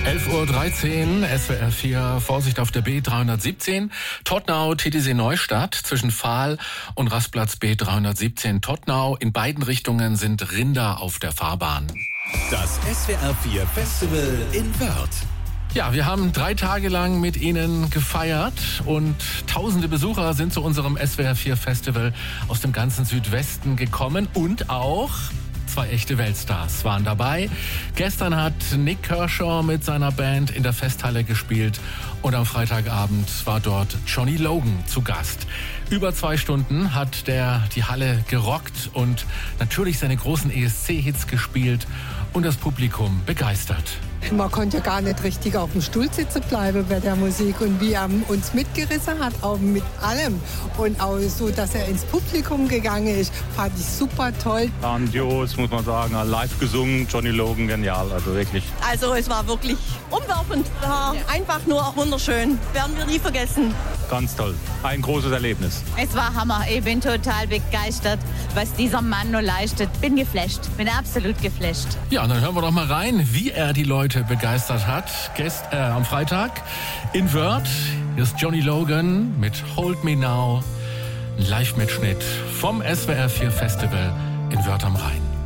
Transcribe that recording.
11:13 Uhr, SWR 4, Vorsicht auf der B317, Todtnau, Titisee Neustadt, zwischen Pfahl und Rastplatz B317 Todtnau. In beiden Richtungen sind Rinder auf der Fahrbahn. Das SWR 4 Festival in Wörth. Ja, wir haben 3 Tage lang mit Ihnen gefeiert und tausende Besucher sind zu unserem SWR 4 Festival aus dem ganzen Südwesten gekommen und auch 2 echte Weltstars waren dabei. Gestern hat Nik Kershaw mit seiner Band in der Festhalle gespielt und am Freitagabend war dort Johnny Logan zu Gast. Über 2 Stunden hat der die Halle gerockt und natürlich seine großen ESC-Hits gespielt und das Publikum begeistert. Man konnte ja gar nicht richtig auf dem Stuhl sitzen bleiben bei der Musik und wie er uns mitgerissen hat, auch mit allem. Und auch so, dass er ins Publikum gegangen ist, fand ich super toll. Grandios, muss man sagen, live gesungen, Johnny Logan, genial, also wirklich. Also es war wirklich umwerfend, war einfach nur wunderschön, werden wir nie vergessen. Ganz toll, ein großes Erlebnis. Es war Hammer, ich bin total begeistert, was dieser Mann nur leistet. Bin geflasht, bin absolut geflasht. Ja, und dann hören wir doch mal rein, wie er die Leute begeistert hat. Am Freitag in Wörth. Hier ist Johnny Logan mit Hold Me Now. Ein Live-Mitschnitt vom SWR 4 Festival in Wörth am Rhein.